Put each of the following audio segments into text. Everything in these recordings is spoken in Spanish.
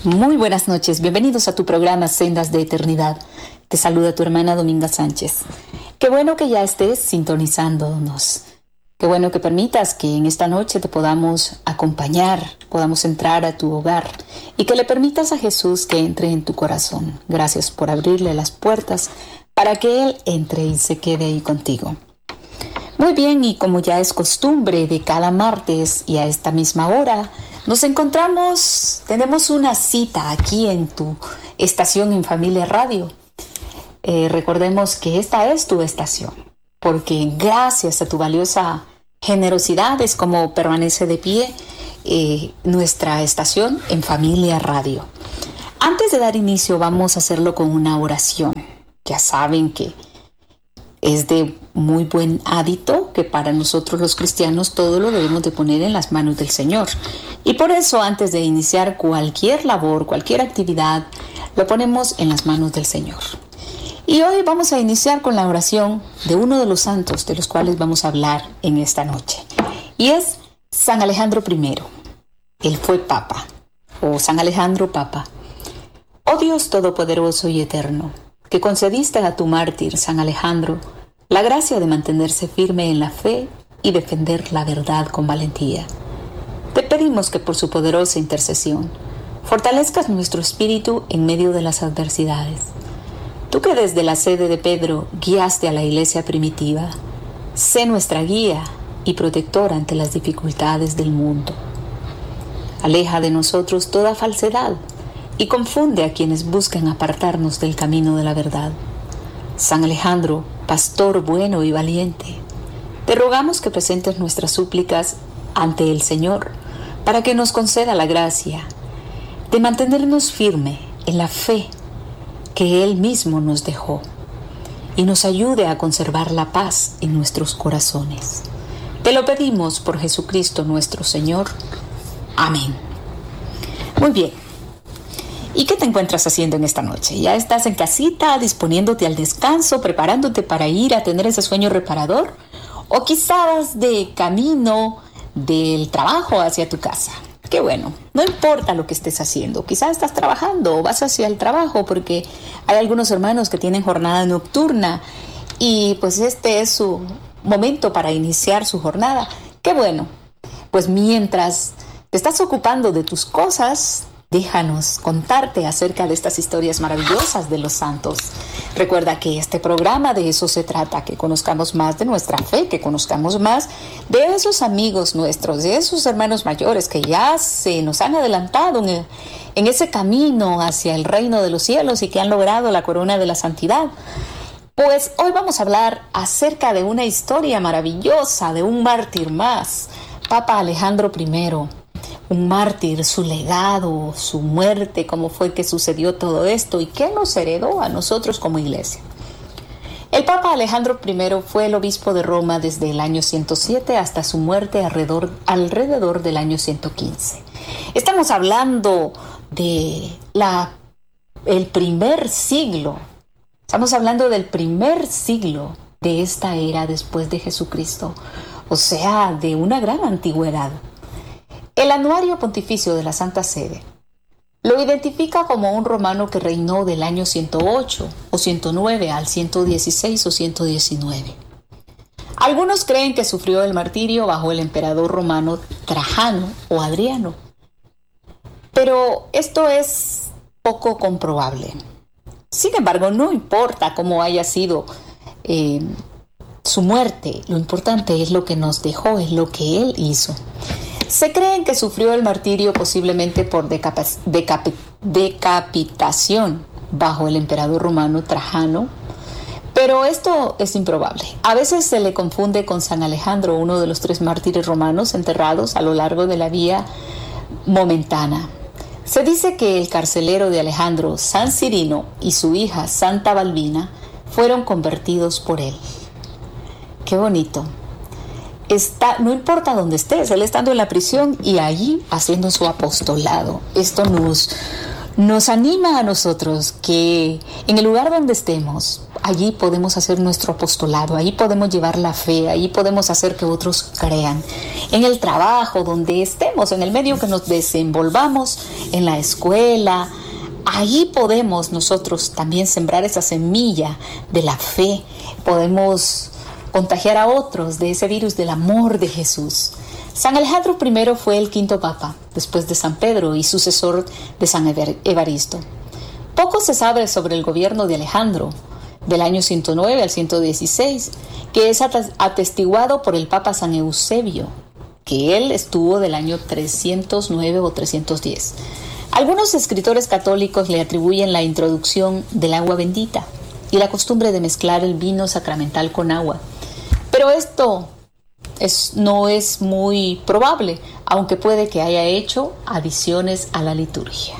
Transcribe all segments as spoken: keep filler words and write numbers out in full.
Muy buenas noches, bienvenidos a tu programa Sendas de Eternidad. Te saluda tu hermana Dominga Sánchez. Qué bueno que ya estés sintonizándonos. Qué bueno que permitas que en esta noche te podamos acompañar, podamos entrar a tu hogar y que le permitas a Jesús que entre en tu corazón. Gracias por abrirle las puertas para que Él entre y se quede ahí contigo. Muy bien, y como ya es costumbre de cada martes y a esta misma hora, nos encontramos, tenemos una cita aquí en tu estación en Familia Radio. Eh, recordemos que esta es tu estación, porque gracias a tu valiosa generosidad es como permanece de pie eh, nuestra estación en Familia Radio. Antes de dar inicio vamos a hacerlo con una oración. Ya saben que es de muy buen hábito que para nosotros los cristianos todo lo debemos de poner en las manos del Señor. Y por eso antes de iniciar cualquier labor, cualquier actividad, lo ponemos en las manos del Señor. Y hoy vamos a iniciar con la oración de uno de los santos de los cuales vamos a hablar en esta noche. Y es San Alejandro primero. Él fue Papa, o San Alejandro Papa. Oh Dios Todopoderoso y Eterno, que concediste a tu mártir, San Alejandro, la gracia de mantenerse firme en la fe y defender la verdad con valentía. Te pedimos que por su poderosa intercesión fortalezcas nuestro espíritu en medio de las adversidades. Tú que desde la sede de Pedro guiaste a la iglesia primitiva, sé nuestra guía y protectora ante las dificultades del mundo. Aleja de nosotros toda falsedad y confunde a quienes buscan apartarnos del camino de la verdad. San Alejandro, pastor bueno y valiente, te rogamos que presentes nuestras súplicas ante el Señor para que nos conceda la gracia de mantenernos firme en la fe que Él mismo nos dejó y nos ayude a conservar la paz en nuestros corazones. Te lo pedimos por Jesucristo nuestro Señor. Amén. Muy bien. ¿Y qué te encuentras haciendo en esta noche? ¿Ya estás en casita, disponiéndote al descanso, preparándote para ir a tener ese sueño reparador? ¿O quizás de camino del trabajo hacia tu casa? Qué bueno, no importa lo que estés haciendo. Quizás estás trabajando o vas hacia el trabajo porque hay algunos hermanos que tienen jornada nocturna y pues este es su momento para iniciar su jornada. Qué bueno, pues mientras te estás ocupando de tus cosas, déjanos contarte acerca de estas historias maravillosas de los santos. Recuerda que este programa de eso se trata, que conozcamos más de nuestra fe, que conozcamos más de esos amigos nuestros, de esos hermanos mayores que ya se nos han adelantado en, en ese camino hacia el reino de los cielos y que han logrado la corona de la santidad. Pues hoy vamos a hablar acerca de una historia maravillosa de un mártir más, Papa Alejandro primero. Un mártir, su legado, su muerte, cómo fue que sucedió todo esto y qué nos heredó a nosotros como iglesia. El Papa Alejandro primero fue el obispo de Roma desde el año ciento siete hasta su muerte alrededor, alrededor del año ciento quince. Estamos hablando de la, el primer siglo, estamos hablando del primer siglo de esta era después de Jesucristo, o sea, de una gran antigüedad. El anuario pontificio de la Santa Sede lo identifica como un romano que reinó del año ciento ocho o ciento nueve al ciento dieciséis o ciento diecinueve. Algunos creen que sufrió el martirio bajo el emperador romano Trajano o Adriano, pero esto es poco comprobable. Sin embargo, no importa cómo haya sido eh, su muerte, lo importante es lo que nos dejó, es lo que él hizo. Se cree que sufrió el martirio posiblemente por decap- decap- decapitación bajo el emperador romano Trajano, pero esto es improbable. A veces se le confunde con San Alejandro, uno de los tres mártires romanos enterrados a lo largo de la vía momentana. Se dice que el carcelero de Alejandro, San Cirino, y su hija Santa Balbina fueron convertidos por él. ¡Qué bonito! Está, no importa dónde estés, él estando en la prisión y allí haciendo su apostolado. Esto nos, nos anima a nosotros que en el lugar donde estemos, allí podemos hacer nuestro apostolado, allí podemos llevar la fe, allí podemos hacer que otros crean. En el trabajo, donde estemos, en el medio que nos desenvolvamos, en la escuela, allí podemos nosotros también sembrar esa semilla de la fe. Podemos contagiar a otros de ese virus del amor de Jesús. San Alejandro primero fue el quinto papa, después de San Pedro y sucesor de San Evaristo. Poco se sabe sobre el gobierno de Alejandro, del año ciento nueve al ciento dieciséis, que es atestiguado por el Papa San Eusebio, que él estuvo del año trescientos nueve o trescientos diez. Algunos escritores católicos le atribuyen la introducción del agua bendita y la costumbre de mezclar el vino sacramental con agua. Pero esto es, no es muy probable, aunque puede que haya hecho adiciones a la liturgia.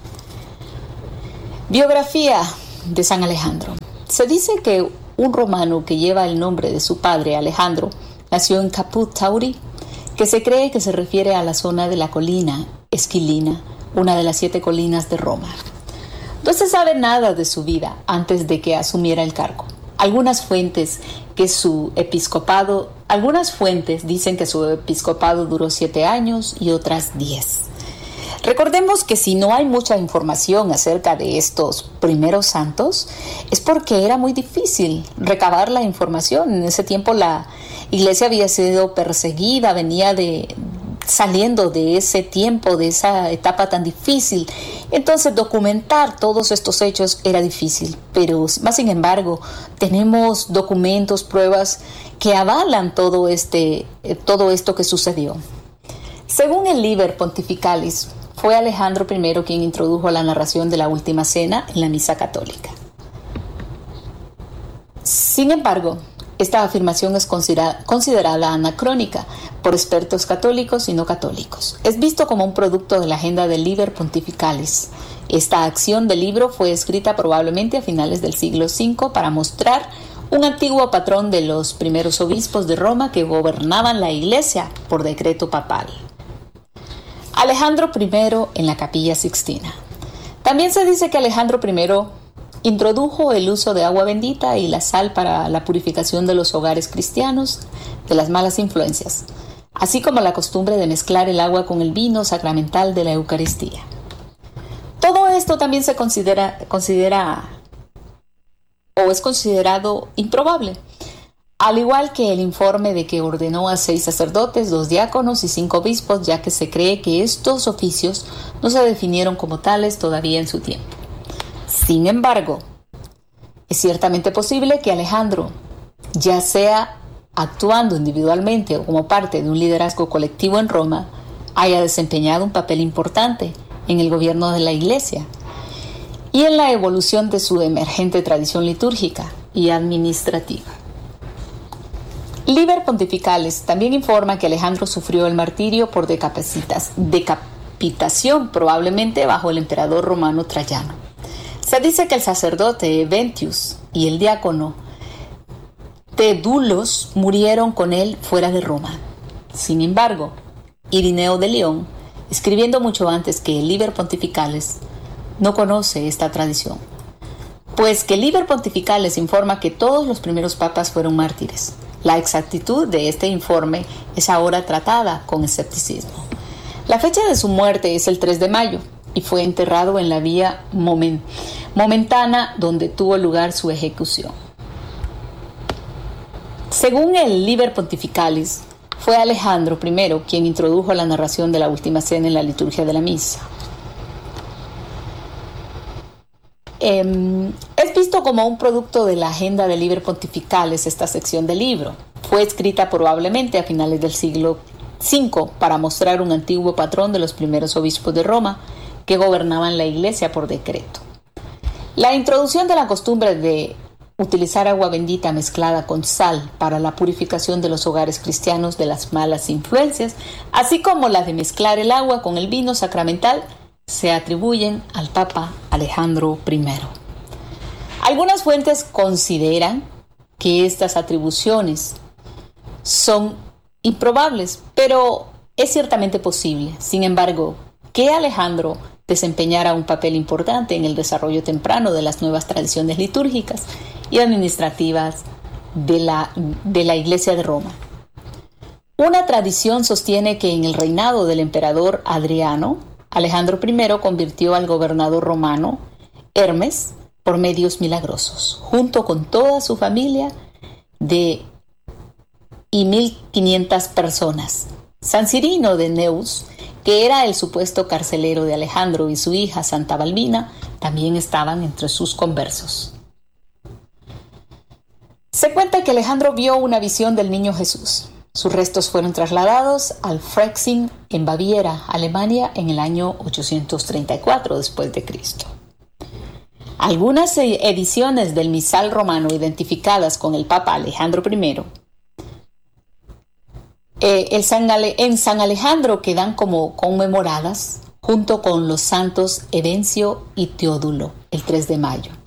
Biografía de San Alejandro. Se dice que un romano que lleva el nombre de su padre, Alejandro, nació en Caput Tauri, que se cree que se refiere a la zona de la colina Esquilina, una de las siete colinas de Roma. No se sabe nada de su vida antes de que asumiera el cargo. Algunas fuentes que su episcopado, algunas fuentes dicen que su episcopado duró siete años y otras diez. Recordemos que si no hay mucha información acerca de estos primeros santos, es porque era muy difícil recabar la información. En ese tiempo la iglesia había sido perseguida, venía de saliendo de ese tiempo, de esa etapa tan difícil. Entonces documentar todos estos hechos era difícil, pero más sin embargo tenemos documentos, pruebas que avalan todo, este, todo esto que sucedió. Según el Liber Pontificalis, fue Alejandro primero quien introdujo la narración de la Última Cena en la Misa Católica. Sin embargo, esta afirmación es considera- considerada anacrónica por expertos católicos y no católicos. Es visto como un producto de la agenda del Liber Pontificalis. Esta acción del libro fue escrita probablemente a finales del siglo quinto para mostrar un antiguo patrón de los primeros obispos de Roma que gobernaban la Iglesia por decreto papal. Alejandro primero en la Capilla Sixtina. También se dice que Alejandro primero introdujo el uso de agua bendita y la sal para la purificación de los hogares cristianos de las malas influencias, así como la costumbre de mezclar el agua con el vino sacramental de la Eucaristía. Todo esto también se considera, considera o es considerado improbable, al igual que el informe de que ordenó a seis sacerdotes, dos diáconos y cinco obispos, ya que se cree que estos oficios no se definieron como tales todavía en su tiempo. Sin embargo, es ciertamente posible que Alejandro, ya sea actuando individualmente o como parte de un liderazgo colectivo en Roma, haya desempeñado un papel importante en el gobierno de la Iglesia y en la evolución de su emergente tradición litúrgica y administrativa. Liber Pontificalis también informa que Alejandro sufrió el martirio por decapitación, probablemente bajo el emperador romano Trajano. Se dice que el sacerdote Ventius y el diácono Tedulos murieron con él fuera de Roma. Sin embargo, Irineo de León, escribiendo mucho antes que el Liber Pontificalis, no conoce esta tradición, pues que el Liber Pontificalis informa que todos los primeros papas fueron mártires. La exactitud de este informe es ahora tratada con escepticismo. La fecha de su muerte es el tres de mayo y fue enterrado en la vía moment- momentana donde tuvo lugar su ejecución. Según el Liber Pontificalis, fue Alejandro primero quien introdujo la narración de la Última Cena en la liturgia de la misa. Eh, es visto como un producto de la agenda del Liber Pontificalis esta sección del libro. Fue escrita probablemente a finales del siglo quinto para mostrar un antiguo patrón de los primeros obispos de Roma que gobernaban la Iglesia por decreto. La introducción de la costumbre de utilizar agua bendita mezclada con sal para la purificación de los hogares cristianos de las malas influencias, así como la de mezclar el agua con el vino sacramental, se atribuyen al Papa Alejandro primero. Algunas fuentes consideran que estas atribuciones son improbables, pero es ciertamente posible. Sin embargo, que Alejandro desempeñara un papel importante en el desarrollo temprano de las nuevas tradiciones litúrgicas y administrativas de la, de la Iglesia de Roma. Una tradición sostiene que en el reinado del emperador Adriano, Alejandro primero convirtió al gobernador romano Hermes por medios milagrosos, junto con toda su familia de y mil quinientas personas. San Cirino de Neus, que era el supuesto carcelero de Alejandro, y su hija Santa Balbina también estaban entre sus conversos. Se cuenta que Alejandro vio una visión del niño Jesús. Sus restos fueron trasladados al Freising en Baviera, Alemania, en el año ochocientos treinta y cuatro después de Cristo. Algunas ediciones del misal romano identificadas con el Papa Alejandro primero eh, el San Ale- en San Alejandro quedan como conmemoradas junto con los santos Edencio y Teodulo el tres de mayo.